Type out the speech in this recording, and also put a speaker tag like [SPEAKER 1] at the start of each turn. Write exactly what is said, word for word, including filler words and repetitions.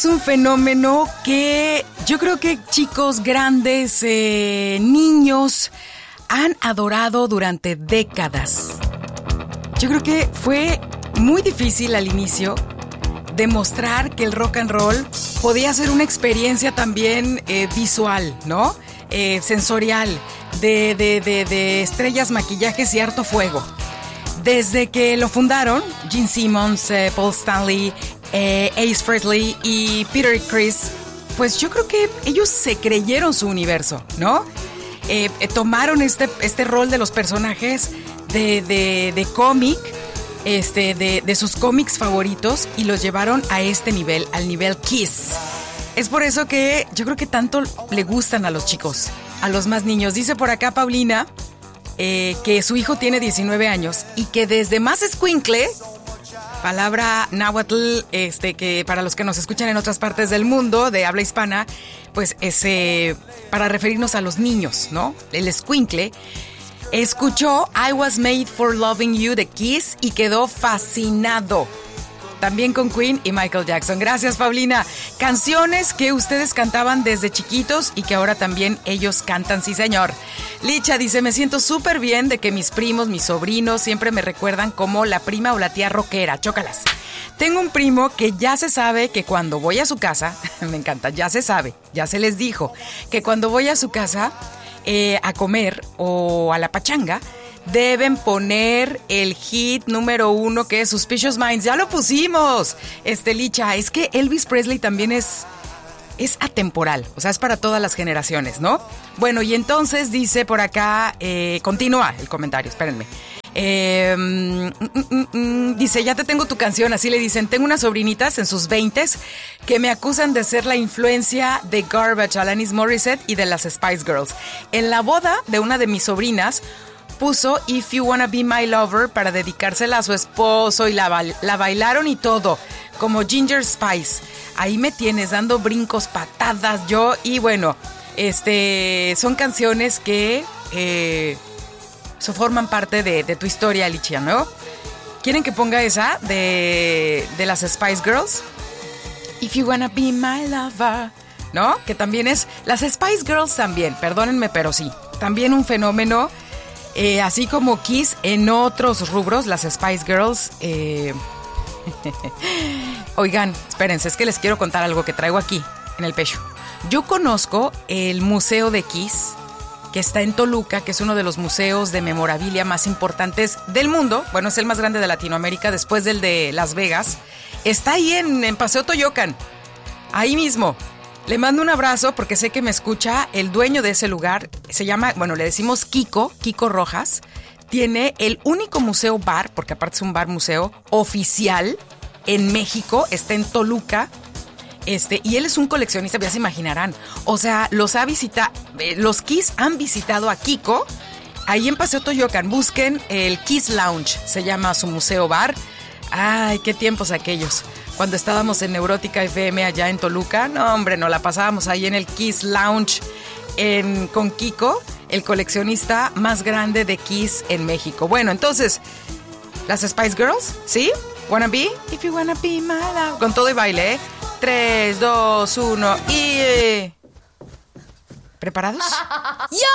[SPEAKER 1] Es un fenómeno que yo creo que chicos, grandes, eh, niños han adorado durante décadas. Yo creo que fue muy difícil al inicio demostrar que el rock and roll podía ser una experiencia también eh, visual, ¿no? Eh, sensorial, de, de, de, de estrellas, maquillajes y harto fuego. Desde que lo fundaron, Gene Simmons, eh, Paul Stanley, eh, Ace Frehley y Peter Criss, pues yo creo que ellos se creyeron su universo, ¿no? Eh, eh, tomaron este, este rol de los personajes de, de, de cómic, este, de, de sus cómics favoritos y los llevaron a este nivel, al nivel Kiss. Es por eso que yo creo que tanto le gustan a los chicos, a los más niños. Dice por acá Paulina eh, que su hijo tiene diecinueve años y que desde más escuincle, palabra náhuatl, este, que para los que nos escuchan en otras partes del mundo de habla hispana, pues es eh, para referirnos a los niños, ¿no? El escuincle. Escuchó I Was Made for Loving You de Kiss y quedó fascinado. También con Queen y Michael Jackson. Gracias, Paulina. Canciones que ustedes cantaban desde chiquitos y que ahora también ellos cantan, sí, señor. Licha dice, me siento súper bien de que mis primos, mis sobrinos siempre me recuerdan como la prima o la tía rockera. Chócalas. Tengo un primo que ya se sabe que cuando voy a su casa, me encanta, ya se sabe, ya se les dijo, que cuando voy a su casa eh, a comer o a la pachanga, deben poner el hit número uno que es Suspicious Minds. Ya lo pusimos, este Licha. Es que Elvis Presley también es, es atemporal, o sea, es para todas las generaciones, ¿no? Bueno, y entonces dice por acá, eh, continúa el comentario, espérenme. Eh, mm, mm, mm, dice, ya te tengo tu canción, así le dicen. Tengo unas sobrinitas en sus veintes que me acusan de ser la influencia de Garbage, Alanis Morissette y de las Spice Girls. En la boda de una de mis sobrinas puso If You Wanna Be My Lover para dedicársela a su esposo y la, la bailaron y todo, como Ginger Spice. Ahí me tienes dando brincos, patadas, yo, y bueno, este, son canciones que eh, so forman parte de, de tu historia, Alicia, ¿no? ¿Quieren que ponga esa de, de las Spice Girls? If You Wanna Be My Lover, ¿no? Que también es, las Spice Girls también, perdónenme, pero sí, también un fenómeno. Eh, así como Kiss en otros rubros, las Spice Girls. Eh... Oigan, espérense, es que les quiero contar algo que traigo aquí en el pecho. Yo conozco el Museo de Kiss, que está en Toluca, que es uno de los museos de memorabilia más importantes del mundo. Bueno, es el más grande de Latinoamérica después del de Las Vegas. Está ahí en, en Paseo Toyocan, ahí mismo. Le mando un abrazo porque sé que me escucha el dueño de ese lugar. Se llama, bueno, le decimos Kiko, Kiko Rojas. Tiene el único museo bar, porque aparte es un bar museo oficial en México. Está en Toluca. Este, y él es un coleccionista, ya se imaginarán. O sea, los ha visitado, eh, los Kiss han visitado a Kiko. Ahí en Paseo Toyocan, busquen el Kiss Lounge, se llama su museo bar. Ay, qué tiempos aquellos. Cuando estábamos en Neurótica F M allá en Toluca, no hombre, nos la pasábamos ahí en el Kiss Lounge en, con Kiko, el coleccionista más grande de Kiss en México. Bueno, entonces, las Spice Girls, ¿sí? Wanna be? If you wanna be my love. Con todo y baile, ¿eh? tres, dos, uno y... ¿Preparados?